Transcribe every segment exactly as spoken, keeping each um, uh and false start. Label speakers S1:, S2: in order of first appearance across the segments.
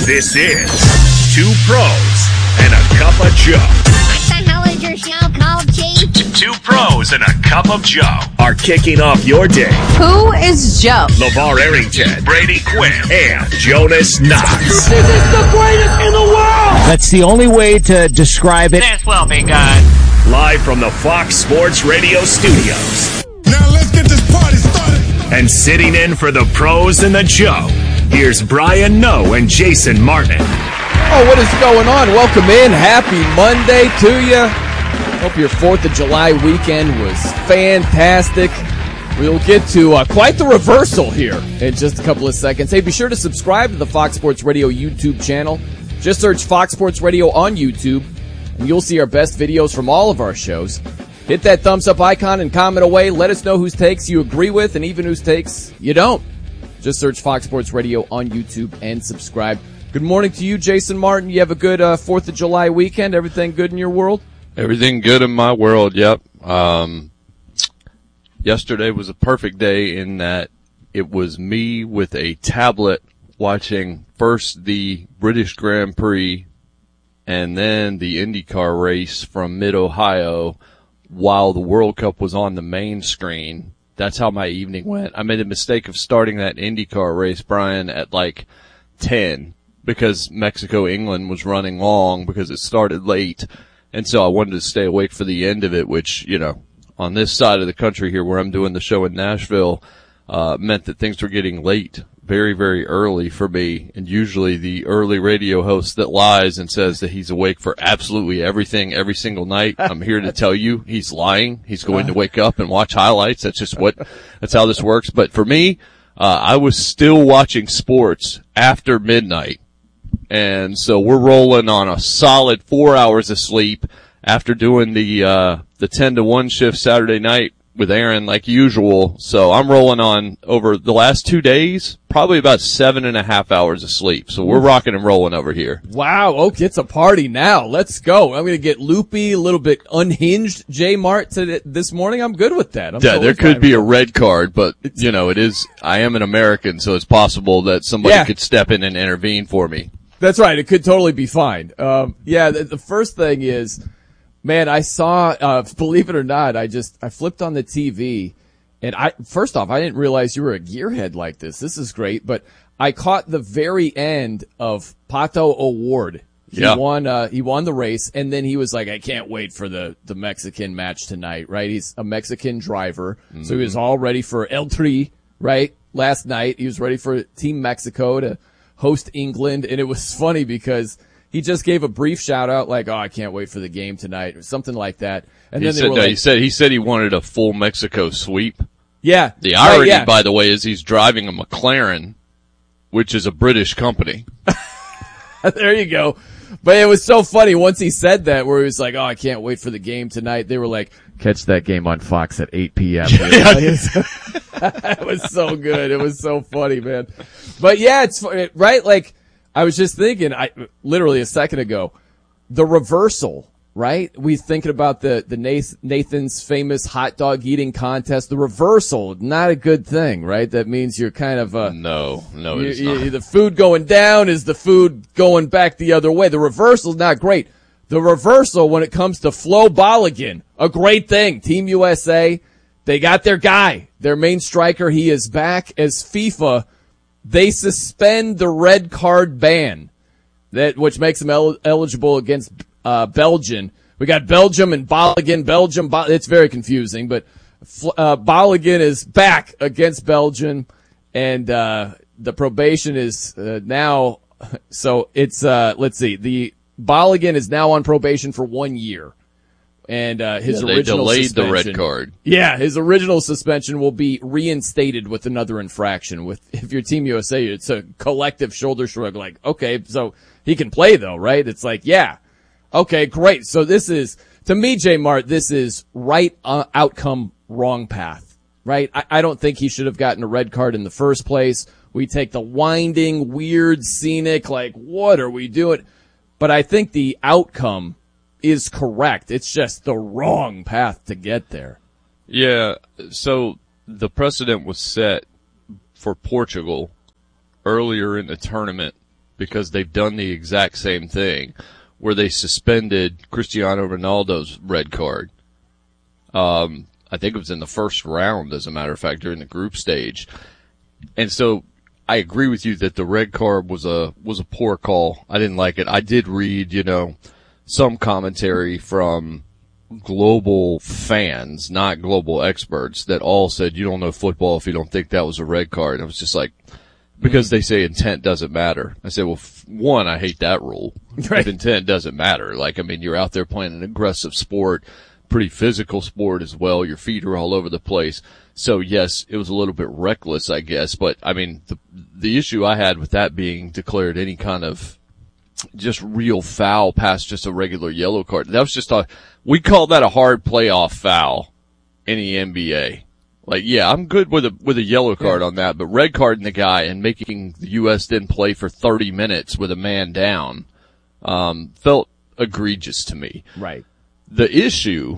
S1: This is Two Pros and a Cup of Joe.
S2: What the hell is your show called, Chief?
S1: Two Pros and a Cup of Joe are kicking off your day.
S3: Who is Joe?
S1: LeVar Arrington, Brady Quinn, and Jonas Knox.
S4: This is the greatest in the world!
S5: That's the only way to describe it.
S4: This will be good.
S1: Live from the Fox Sports Radio studios.
S6: Now let's get this party started.
S1: And sitting in for the Pros and the Joe, here's Brian Noe and Jason Martin.
S7: Oh, what is going on? Welcome in. Happy Monday to you. Hope your fourth of July weekend was fantastic. We'll get to uh, quite the reversal here in just a couple of seconds. Hey, be sure to subscribe to the Fox Sports Radio YouTube channel. Just search Fox Sports Radio on YouTube, and you'll see our best videos from all of our shows. Hit that thumbs up icon and comment away. Let us know whose takes you agree with and even whose takes you don't. Just search Fox Sports Radio on YouTube and subscribe. Good morning to you, Jason Martin. You have a good uh, fourth of July weekend? Everything good in your world?
S8: Everything good in my world, yep. Um, yesterday was a perfect day in that it was me with a tablet watching first the British Grand Prix and then the IndyCar race from Mid-Ohio while the World Cup was on the main screen. That's how my evening went. I made a mistake of starting that IndyCar race, Brian, at like ten because Mexico-England was running long because it started late. And so I wanted to stay awake for the end of it, which, you know, on this side of the country here where I'm doing the show in Nashville, uh, meant that things were getting late very, very early for me. And usually the early radio host that lies and says that he's awake for absolutely everything every single night, I'm here to tell you he's lying. He's going to wake up and watch highlights. That's just what, that's how this works. But for me, uh, I was still watching sports after midnight. And so we're rolling on a solid four hours of sleep after doing the, uh, the ten to one shift Saturday night with Aaron like usual. So I'm rolling on over the last two days, probably about seven and a half hours of sleep. So we're rocking and rolling over here.
S7: Wow. Okay. It's a party now. Let's go. I'm going to get loopy, a little bit unhinged. J Mart today, this morning. I'm good with that. I'm
S8: yeah,
S7: totally
S8: there could be a red card, but you know, it is, I am an American, so it's possible that somebody
S7: Yeah.
S8: could step in and intervene for me.
S7: That's right. It could totally be fine. Um, yeah, the, the first thing is, man, I saw, uh, believe it or not, I just, I flipped on the T V and I, first off, I didn't realize you were a gearhead like this. This is great, but I caught the very end of Pato O'Ward. He
S8: Yeah.
S7: won, uh, he won the race and then he was like, I can't wait for the, the Mexican match tonight, right? He's a Mexican driver. Mm-hmm. So he was all ready for El Tri, right? Last night, he was ready for Team Mexico to host England, and it was funny because he just gave a brief shout out like, oh, I can't wait for the game tonight or something like that. And
S8: He
S7: then they
S8: said,
S7: were
S8: no,
S7: like,
S8: he said, he said he wanted a full Mexico sweep.
S7: yeah.
S8: The
S7: right,
S8: irony,
S7: yeah.
S8: by the way, is he's driving a McLaren, which is a British company.
S7: There you go. But it was so funny once he said that where he was like, oh, I can't wait for the game tonight. They were like, catch that game on Fox at eight p.m. It was so good. It was so funny, man. But yeah, it's right. Like I was just thinking, I literally a second ago, the reversal, right? We thinking about the, the Nathan's famous hot dog eating contest, the reversal, not a good thing, right? That means you're kind of, uh,
S8: No, no,
S7: you,
S8: it's
S7: you,
S8: not.
S7: the food going down is the food going back the other way. The reversal's not great. The reversal when it comes to Flo Balogun, a great thing. Team U S A, they got their guy, their main striker. He is back as FIFA. They suspend the red card ban, that which makes him el- eligible against uh, Belgium. We got Belgium and Balogun. Belgium, Bo- it's very confusing, but uh, Balogun is back against Belgium, and uh, the probation is uh, now. So it's uh, let's see, the Balogun is now on probation for one year. And, uh, his
S8: Yeah, they
S7: original
S8: delayed
S7: suspension.
S8: the red card.
S7: Yeah, his original suspension will be reinstated with another infraction. With, if you're Team U S A, it's a collective shoulder shrug like, okay, so he can play though, right? It's like, yeah. Okay, great. So this is, to me, J Mart, this is right uh, outcome, wrong path, right? I, I don't think he should have gotten a red card in the first place. We take the winding, weird, scenic, like, what are we doing? But I think the outcome is correct. It's just the wrong path to get there.
S8: Yeah, so the precedent was set for Portugal earlier in the tournament because they've done the exact same thing where they suspended Cristiano Ronaldo's red card. Um, I think it was in the first round, as a matter of fact, during the group stage. And so I agree with you that the red card was a, was a poor call. I didn't like it. I did read, you know, some commentary from global fans, not global experts, that all said you don't know football if you don't think that was a red card. And I was just like, because they say intent doesn't matter. I said, well, f- one, I hate that rule.
S7: Right.
S8: If intent doesn't matter. Like, I mean, you're out there playing an aggressive sport, pretty physical sport as well. Your feet are all over the place. So yes, it was a little bit reckless, I guess. But I mean, the, the issue I had with that being declared any kind of just real foul past just a regular yellow card. That was just a, we call that a hard playoff foul in the N B A. Like, yeah, I'm good with a, with a yellow card yeah. on that, but red carding the guy and making the U S then play for thirty minutes with a man down, um, felt egregious to me.
S7: Right.
S8: The issue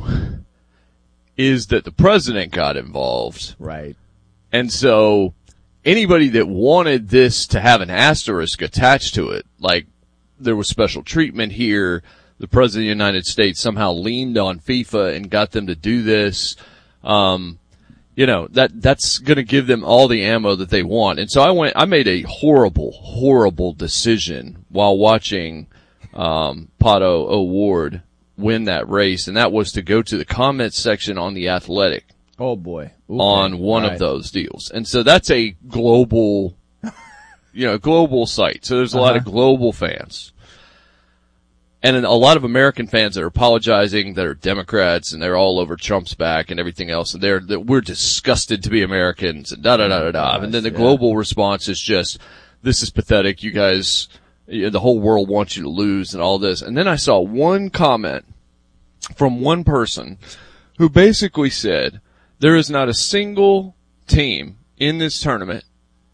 S8: is that the president got involved.
S7: Right.
S8: And so anybody that wanted this to have an asterisk attached to it, like, there was special treatment here. The president of the United States somehow leaned on FIFA and got them to do this. Um, you know, that, that's gonna give them all the ammo that they want. And so I went, I made a horrible, horrible decision while watching, um, Pato O'Ward win that race. And that was to go to the comments section on The Athletic.
S7: Oh boy. Okay.
S8: On one right. of those deals. And so that's a global, you know, global site. So there's a uh-huh. lot of global fans. And then a lot of American fans that are apologizing, that are Democrats, and they're all over Trump's back and everything else. And they're, that we're disgusted to be Americans and da da da da da. And then the yeah. global response is just, this is pathetic. You guys, you know, the whole world wants you to lose and all this. And then I saw one comment from one person who basically said, there is not a single team in this tournament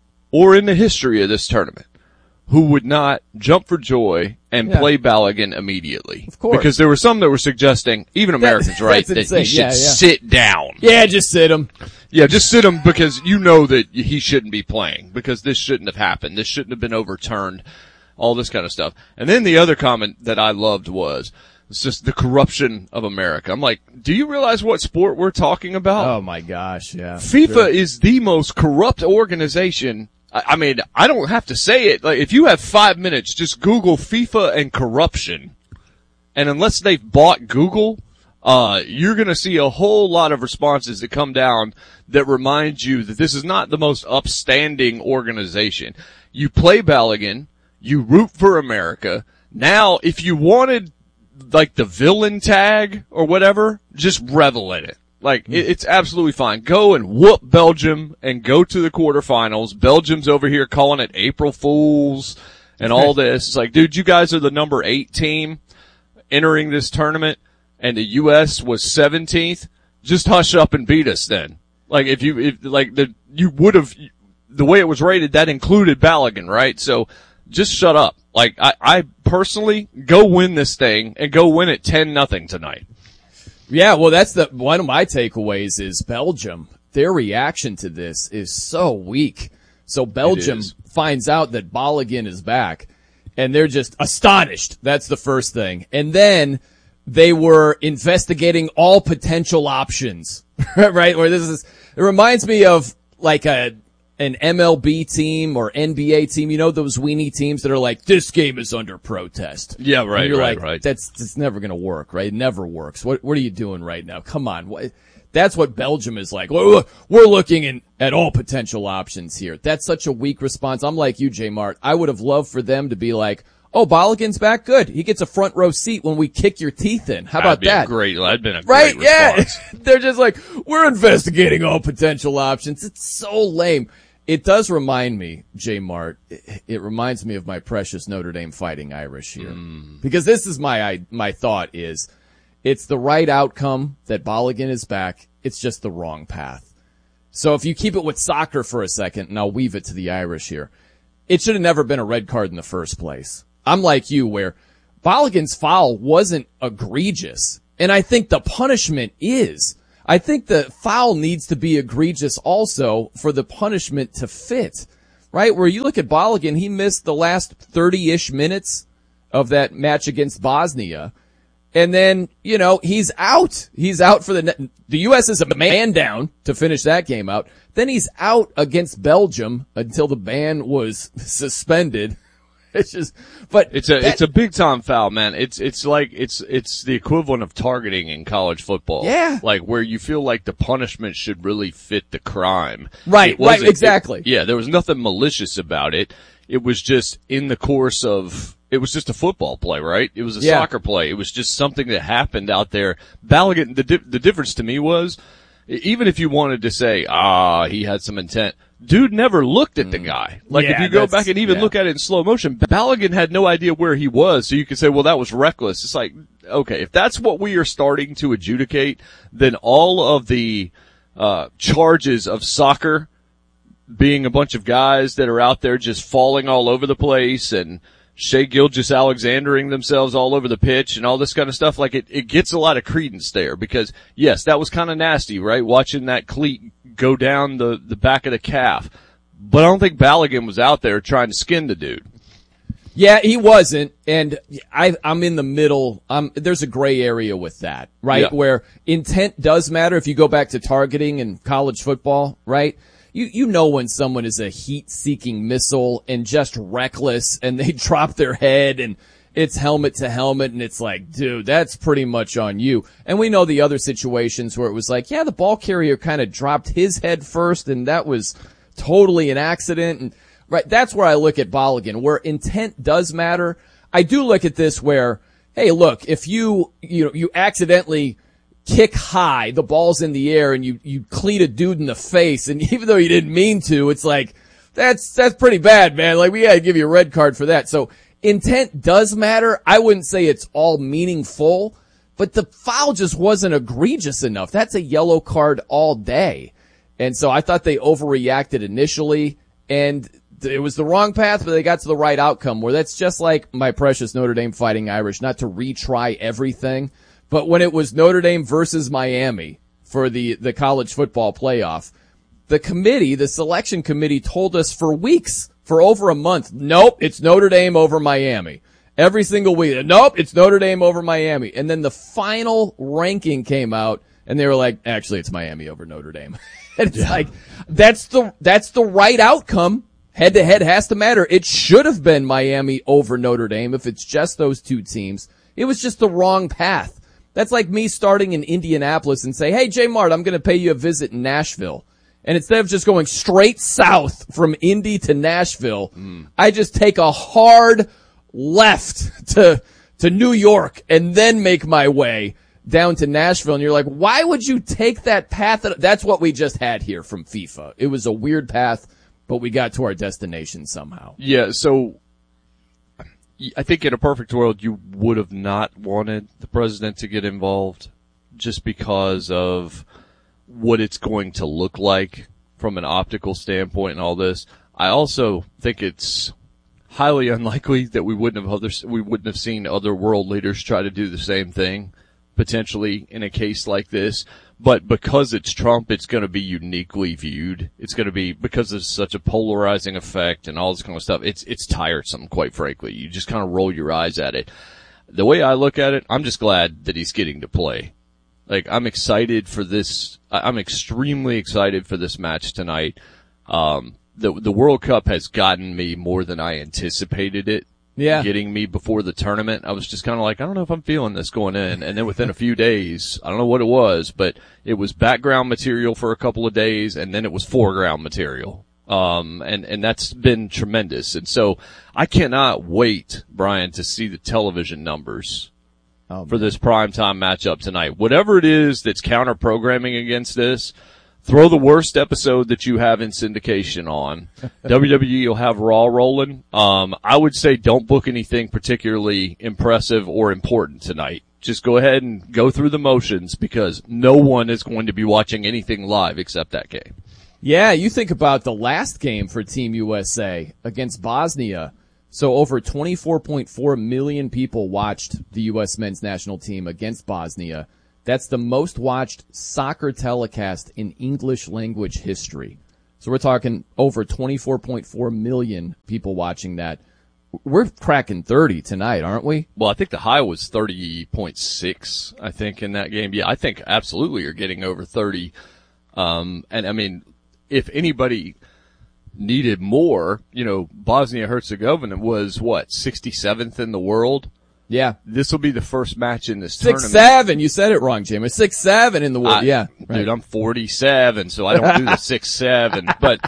S8: or in the history of this tournament who would not jump for joy and yeah. play Balogun immediately.
S7: Of course.
S8: Because there were some that were suggesting, even Americans,
S7: that,
S8: right, that
S7: insane.
S8: he should
S7: yeah, yeah.
S8: sit down.
S7: Yeah, just sit him.
S8: Yeah, just sit him because you know that he shouldn't be playing, because this shouldn't have happened. This shouldn't have been overturned, all this kind of stuff. And then the other comment that I loved was, it's just the corruption of America. I'm like, do you realize what sport we're talking about?
S7: Oh my gosh, yeah.
S8: FIFA
S7: sure.
S8: is the most corrupt organization. I, I mean, I don't have to say it. Like, if you have five minutes, just Google FIFA and corruption. And unless they've bought Google, uh, you're gonna see a whole lot of responses that come down that remind you that this is not the most upstanding organization. You play Balogun, you root for America. Now, if you wanted like the villain tag or whatever, just revel in it. Like, it, it's absolutely fine. Go and whoop Belgium and go to the quarterfinals. Belgium's over here calling it April Fools and all this. It's like, dude, you guys are the number eight team entering this tournament and the U S was seventeenth. Just hush up and beat us then. Like, if you, if, like, the, you would have, the way it was rated, that included Balogun, right? So, just shut up. Like, I, I personally, go win this thing and go win it ten nothing tonight.
S7: Yeah, well, that's the, one of my takeaways is Belgium. Their reaction to this is so weak. So Belgium finds out that Balogun is back and they're just astonished. That's the first thing. And then they were investigating all potential options, right? Where this is, it reminds me of like a, an M L B team or N B A team, you know, those weenie teams that are like, this game is under protest.
S8: Yeah, right,
S7: and you're
S8: right,
S7: like,
S8: right.
S7: That's, that's never going to work, right? It never works. What, what are you doing right now? Come on. What, that's what Belgium is like. We're looking in, at all potential options here. That's such a weak response. I'm like you, J Mart. I would have loved for them to be like, oh, Balogun's back. Good. He gets a front row seat when we kick your teeth in. How about
S8: that'd be
S7: that?
S8: A great, that'd been a
S7: right?
S8: great
S7: Yeah.
S8: response.
S7: They're just like, we're investigating all potential options. It's so lame. It does remind me, J Mart, it, it reminds me of my precious Notre Dame Fighting Irish here. Mm. Because this is my, my thought is, it's the right outcome that Balogun is back. It's just the wrong path. So if you keep it with soccer for a second, and I'll weave it to the Irish here, it should have never been a red card in the first place. I'm like you, where Balogun's foul wasn't egregious, and I think the punishment is. I think the foul needs to be egregious also for the punishment to fit. right? Where you look at Balogun, he missed the last thirty-ish minutes of that match against Bosnia. And then, you know, he's out. He's out for the, the U S is a man down to finish that game out. Then he's out against Belgium until the ban was suspended. It's just, but
S8: it's a,
S7: that,
S8: it's a big time foul, man. It's, it's like, it's, it's the equivalent of targeting in college football.
S7: Yeah.
S8: Like where you feel like the punishment should really fit the crime.
S7: Right, right, exactly.
S8: It, yeah, there was nothing malicious about it. It was just in the course of, it was just a football play, right? It was a
S7: yeah.
S8: soccer play. It was just something that happened out there. Balogun, the, di- the difference to me was, even if you wanted to say, ah, he had some intent, dude never looked at the guy. Like
S7: yeah,
S8: if you go back and even
S7: yeah.
S8: look at it in slow motion, Balogun had no idea where he was, so you could say, well, that was reckless. It's like, okay, if that's what we are starting to adjudicate, then all of the, uh, charges of soccer being a bunch of guys that are out there just falling all over the place and Shea Gilgeous-Alexandering themselves all over the pitch and all this kind of stuff, like it, it gets a lot of credence there because, yes, that was kind of nasty, right? Watching that cleat go down the, the back of the calf. But I don't think Balogun was out there trying to skin the dude.
S7: Yeah, he wasn't, and I, I'm in the middle. Um, there's a gray area with that, right?
S8: Yeah.
S7: Where intent does matter if you go back to targeting in college football, right? You, you know when someone is a heat-seeking missile and just reckless and they drop their head and it's helmet to helmet and it's like, dude, that's pretty much on you. And we know the other situations where it was like, yeah, the ball carrier kind of dropped his head first and that was totally an accident. And right, that's where I look at Balogun, where intent does matter. I do look at this where, hey, look, if you, you know, you accidentally kick high, the ball's in the air, and you, you cleat a dude in the face, and even though you didn't mean to, it's like, that's, that's pretty bad, man. Like, we gotta give you a red card for that. So, intent does matter. I wouldn't say it's all meaningful, but the foul just wasn't egregious enough. That's a yellow card all day. And so I thought they overreacted initially, and it was the wrong path, but they got to the right outcome, where that's just like my precious Notre Dame Fighting Irish, not to retry everything. But when it was Notre Dame versus Miami for the, the college football playoff, the committee, the selection committee told us for weeks, for over a month, nope, it's Notre Dame over Miami. Every single week, nope, it's Notre Dame over Miami. And then the final ranking came out and they were like, actually, it's Miami over Notre Dame. And it's yeah. like, that's the, that's the right outcome. Head to head has to matter. It should have been Miami over Notre Dame if it's just those two teams. It was just the wrong path. That's like me starting in Indianapolis and say, hey, J Mart, I'm going to pay you a visit in Nashville. And instead of just going straight south from Indy to Nashville, mm. I just take a hard left to, to New York and then make my way down to Nashville. And you're like, why would you take that path? That's what we just had here from FIFA. It was a weird path, but we got to our destination somehow.
S8: Yeah. So I think in a perfect world, you would have not wanted the president to get involved just because of what it's going to look like from an optical standpoint and all this. I also think it's highly unlikely that we wouldn't have other, we wouldn't have seen other world leaders try to do the same thing potentially in a case like this. But because it's Trump, it's going to be uniquely viewed. It's going to be, because there's such a polarizing effect and all this kind of stuff, it's, it's tiresome, quite frankly. You just kind of roll your eyes at it. The way I look at it, I'm just glad that he's getting to play. Like, I'm excited for this, I'm extremely excited for this match tonight. Um, the, the World Cup has gotten me more than I anticipated it.
S7: Yeah.
S8: Getting me before the tournament. I was just kind of like, I don't know if I'm feeling this going in. And then within a few days, I don't know what it was, but it was background material for a couple of days and then it was foreground material. Um, and, and that's been tremendous. And so I cannot wait, Brian, to see the television numbers oh, for this primetime matchup tonight. Whatever it is that's counter programming against this, throw the worst episode that you have in syndication on. W W E will have Raw rolling. Um, I would say don't book anything particularly impressive or important tonight. Just go ahead and go through the motions because no one is going to be watching anything live except that game.
S7: Yeah, you think about the last game for Team U S A against Bosnia. So over twenty-four point four million people watched the U S men's national team against Bosnia. That's the most watched soccer telecast in English language history. So we're talking over twenty-four point four million people watching that. We're cracking thirty tonight, aren't we?
S8: Well, I think the high was thirty point six, I think, in that game. Yeah, I think absolutely you're getting over thirty. Um, and I mean, if anybody needed more, you know, Bosnia-Herzegovina was what, sixty-seventh in the world?
S7: Yeah.
S8: This will be the first match in this
S7: Six,
S8: tournament.
S7: seven. You said it wrong, James. Six, seven in the world.
S8: I,
S7: yeah. Right.
S8: Dude, I'm forty-seven, so I don't do the six, seven. But,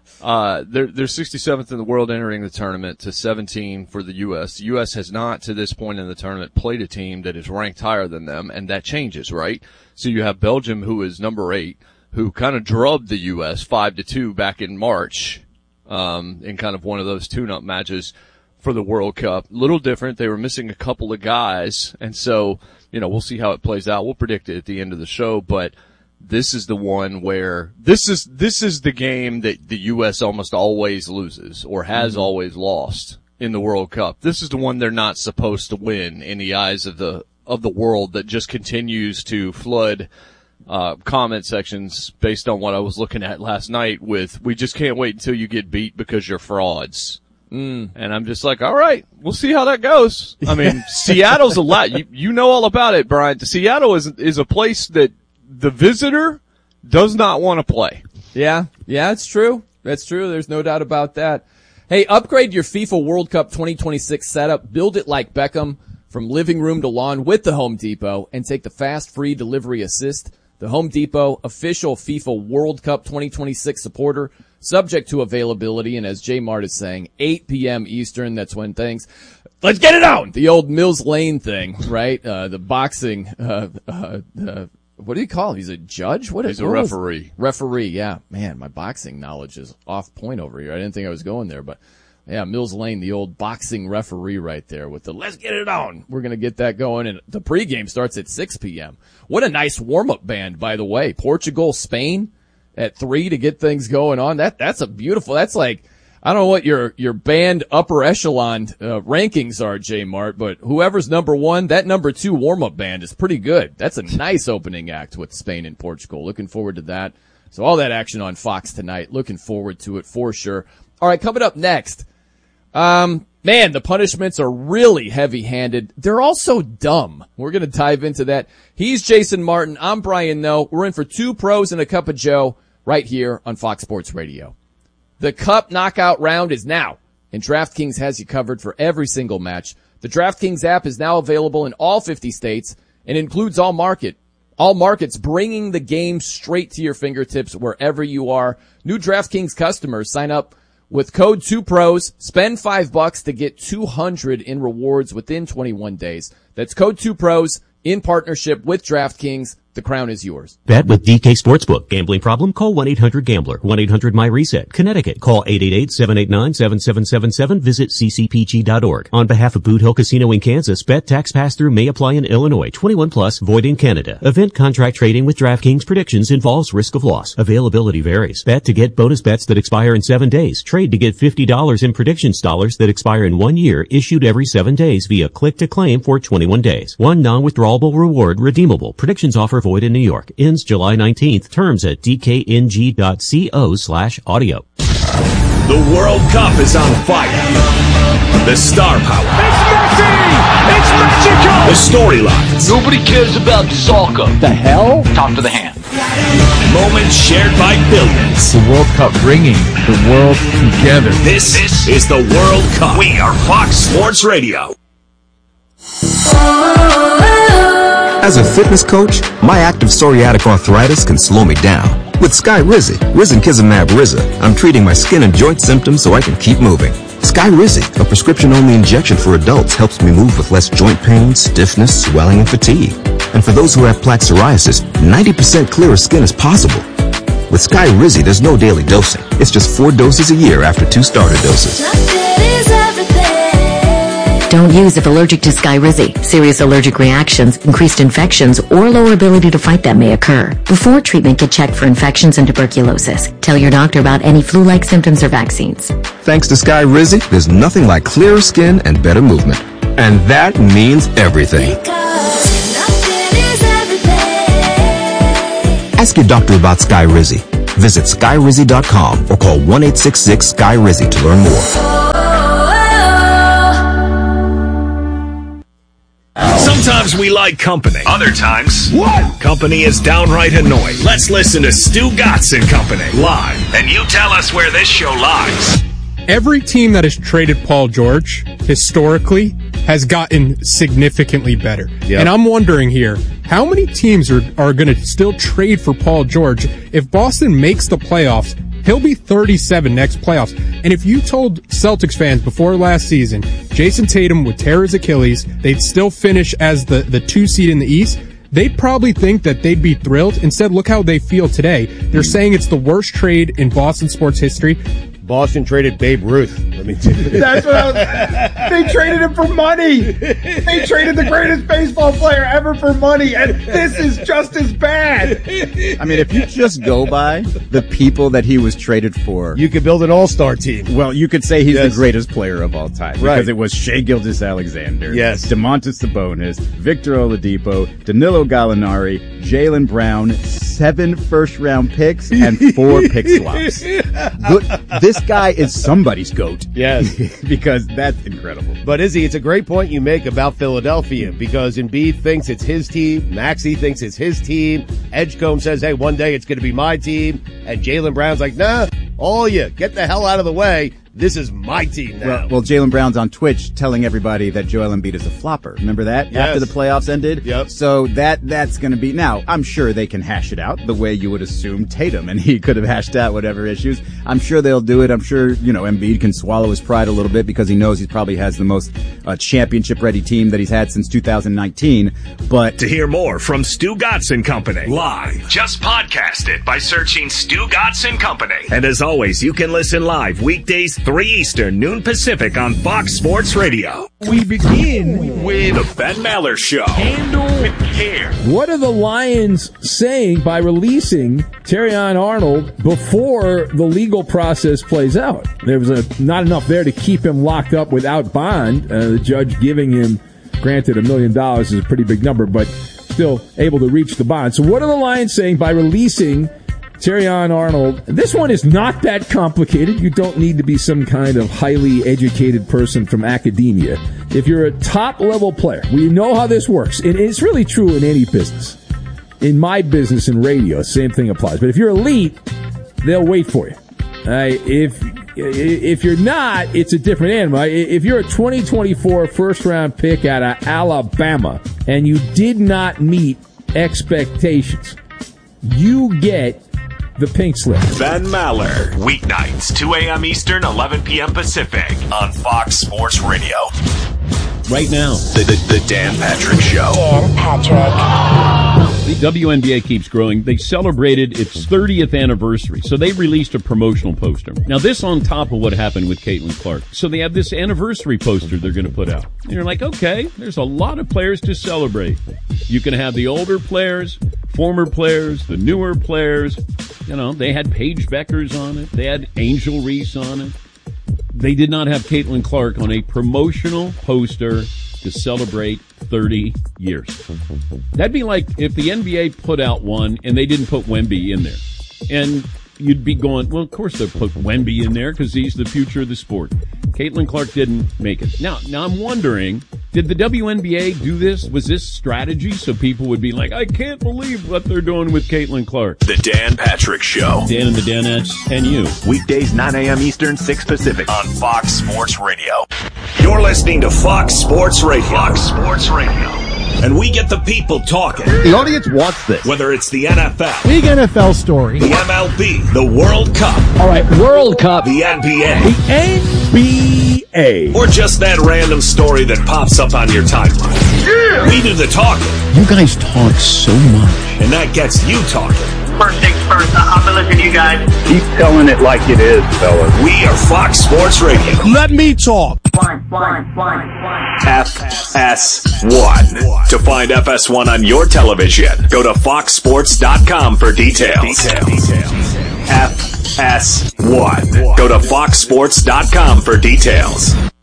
S8: uh, they're, they're sixty-seventh in the world entering the tournament to seventeen for the U S. The U S has not, to this point in the tournament, played a team that is ranked higher than them, and that changes, right? So you have Belgium, who is number eight, who kind of drubbed the U S five to two back in March, um, in kind of one of those tune-up matches for the World Cup. Little different. They were missing a couple of guys. And so, you know, we'll see how it plays out. We'll predict it at the end of the show, but this is the one where this is, this is the game that the U S almost always loses or has mm-hmm. always lost in the World Cup. This is the one they're not supposed to win in the eyes of the, of the world that just continues to flood Uh, comment sections based on what I was looking at last night with, we just can't wait until you get beat because you're frauds. Mm. And I'm just like, all right, we'll see how that goes. I mean, Seattle's a lot. You, you know all about it, Brian. Seattle is, is a place that the visitor does not want to play.
S7: Yeah. Yeah, it's true. That's true. There's no doubt about that. Hey, upgrade your FIFA World Cup twenty twenty-six setup. Build it like Beckham from living room to lawn with the Home Depot and take the fast free delivery assist. The Home Depot, official FIFA World Cup twenty twenty-six supporter, subject to availability, and as J Mart is saying, eight p.m. Eastern, that's when things, let's get it on! The old Mills Lane thing, right? Uh, the boxing, uh, uh, uh, what do you call him? He's a judge? What is
S8: He's a referee.
S7: Referee, yeah. Man, my boxing knowledge is off point over here. I didn't think I was going there, but yeah, Mills Lane, the old boxing referee right there with the let's get it on. We're going to get that going, and the pregame starts at six p.m. What a nice warm-up band, by the way. Portugal, Spain at three to get things going on. That That's a beautiful, that's like, I don't know what your, your band upper echelon uh, rankings are, J Mart, but whoever's number one, that number two warm-up band is pretty good. That's a nice opening act with Spain and Portugal. Looking forward to that. So all that action on Fox tonight. Looking forward to it for sure. All right, coming up next. Um, man, the punishments are really heavy-handed. They're also dumb. We're going to dive into that. He's Jason Martin. I'm Brian Noe. We're in for two pros and a cup of Joe right here on Fox Sports Radio. The Cup knockout round is now, and DraftKings has you covered for every single match. The DraftKings app is now available in all fifty states and includes all market. All markets, bringing the game straight to your fingertips wherever you are. New DraftKings customers sign up with code two pros, spend five bucks to get two hundred in rewards within twenty-one days. That's code two pros in partnership with DraftKings. The crown is yours.
S3: Bet with D K Sportsbook. Gambling problem? Call one eight hundred gambler. one eight hundred my reset. Connecticut. Call eight eight eight, seven eight nine, seven seven seven seven. Visit c c p g dot org. On behalf of Boot Hill Casino in Kansas, bet tax pass-through may apply in Illinois. twenty-one plus, void in Canada. Event contract trading with DraftKings predictions involves risk of loss. Availability varies. Bet to get bonus bets that expire in seven days. Trade to get fifty dollars in predictions dollars that expire in one year, issued every seven days via click-to-claim for twenty-one days. One non-withdrawable reward redeemable. Predictions offer void in New York. Ends July nineteenth. Terms at d k n g dot co slash audio.
S1: The World Cup is on fire. The star power.
S4: It's Messi! It's Mexico!
S1: The storylines.
S9: Nobody cares about soccer.
S5: The hell?
S9: Talk to the hand.
S1: Moments shared by billions.
S10: The World Cup bringing the world together.
S1: This, this is the World Cup. We are Fox Sports Radio.
S11: As a fitness coach, my active psoriatic arthritis can slow me down. With Skyrizi, Risankizumab Riza, I'm treating my skin and joint symptoms so I can keep moving. Skyrizi, a prescription-only injection for adults, helps me move with less joint pain, stiffness, swelling, and fatigue. And for those who have plaque psoriasis, ninety percent clearer skin is possible. With Skyrizi, there's no daily dosing. It's just four doses a year after two starter doses.
S12: Don't use if allergic to Skyrizi. Serious allergic reactions, increased infections, or lower ability to fight them may occur. Before treatment, get checked for infections and tuberculosis. Tell your doctor about any flu-like symptoms or vaccines.
S11: Thanks to Skyrizi, there's nothing like clearer skin and better movement. And that means everything. Ask your doctor about Skyrizi. Visit sky rizzy dot com or call one eight six six sky rizzy to learn more.
S1: Sometimes we like company. Other times, what? Company is downright annoying. Let's listen to Stu Gatz and Company live, and you tell us where this show lies.
S13: Every team that has traded Paul George, historically, has gotten significantly better. Yep. And I'm wondering here, how many teams are, are going to still trade for Paul George? If Boston makes the playoffs, he'll be thirty-seven next playoffs. And if you told Celtics fans before last season, Jason Tatum would tear his Achilles, they'd still finish as the, the two seed in the East, they'd probably think that they'd be thrilled. Instead, look how they feel today. They're saying it's the worst trade in Boston sports history.
S14: Boston traded Babe Ruth. Let me tell you.
S15: That's what I was, they traded him for money. They traded the greatest baseball player ever for money, and this is just as bad.
S16: I mean, if you just go by the people that he was traded for,
S14: you could build an all-star team.
S16: Well, you could say he's
S14: yes.
S16: the greatest player of all time,
S14: right.
S16: because it was Shai Gilgeous-Alexander,
S14: yes.
S16: DeMontis Sabonis, Victor Oladipo, Danilo Gallinari, Jaylen Brown, seven first-round picks, and four pick swaps. Good. This guy is somebody's GOAT.
S14: Yes.
S16: Because that's incredible.
S14: But Izzy, it's a great point you make about Philadelphia, because Embiid thinks it's his team, Maxey thinks it's his team, Edgecombe says, hey, one day it's going to be my team, and Jaylen Brown's like, nah, all you, get the hell out of the way. This is my team now.
S16: Well, well Jaylen Brown's on Twitch telling everybody that Joel Embiid is a flopper. Remember that?
S14: Yes.
S16: After the playoffs ended?
S14: Yep.
S16: So that that's going to be... Now, I'm sure they can hash it out the way you would assume Tatum, and he could have hashed out whatever issues. I'm sure they'll do it. I'm sure, you know, Embiid can swallow his pride a little bit because he knows he probably has the most uh, championship-ready team that he's had since two thousand nineteen. But
S1: to hear more from Stu Gatz and Company live, just podcast it by searching Stu Gatz and Company. And as always, you can listen live weekdays three Eastern, noon Pacific on Fox Sports Radio.
S10: We begin with
S1: the Ben Maller Show.
S10: Handle with care. What are the Lions saying by releasing Terrion Arnold before the legal process plays out? There was a, not enough there to keep him locked up without bond. Uh, the judge giving him, granted, a million dollars is a pretty big number, but still able to reach the bond. So what are the Lions saying by releasing Terrion Arnold? This one is not that complicated. You don't need to be some kind of highly educated person from academia. If you're a top-level player, we know how this works. And it's really true in any business. In my business in radio, same thing applies. But if you're elite, they'll wait for you. Uh, if if you're not, it's a different animal. If you're a twenty twenty-four first-round pick out of Alabama and you did not meet expectations, you get the pink slip.
S1: Ben Maller, weeknights, two a.m. Eastern, eleven p.m. Pacific, on Fox Sports Radio.
S17: Right now,
S1: the, the, the Dan Patrick Show.
S17: Dan Patrick. The W N B A keeps growing. They celebrated its thirtieth anniversary, so they released a promotional poster. Now, this on top of what happened with Caitlin Clark. So they have this anniversary poster they're going to put out. And you're like, okay, there's a lot of players to celebrate. You can have the older players, former players, the newer players. You know, they had Paige Beckers on it. They had Angel Reese on it. They did not have Caitlin Clark on a promotional poster to celebrate thirty years. That'd be like if the N B A put out one and they didn't put Wemby in there. And you'd be going, well, of course they'll put Wemby in there because he's the future of the sport. Caitlin Clark didn't make it. Now, now I'm wondering, did the W N B A do this? Was this strategy so people would be like, I can't believe what they're doing with Caitlin Clark?
S1: The Dan Patrick Show.
S17: Dan and the Danettes and you.
S1: Weekdays, nine a.m. Eastern, six Pacific, on Fox Sports Radio. You're listening to Fox Sports Radio. Fox Sports Radio. And we get the people talking.
S18: The audience wants this.
S1: Whether it's the N F L.
S19: Big N F L story.
S1: The M L B. The World Cup.
S19: All right, World Cup.
S1: The N B A.
S19: The N B A.
S1: Or just that random story that pops up on your timeline. Yeah. We do the talking.
S18: You guys talk so much.
S1: And that gets you talking.
S20: First things first, I'm gonna listen to you guys.
S21: Keep telling it like it is, fellas.
S1: We are Fox Sports Radio.
S19: Let me talk.
S20: One, one, one, one.
S1: F S one. To find F S one on your television, go to fox sports dot com for details. Details. F S one. Go to fox sports dot com for details.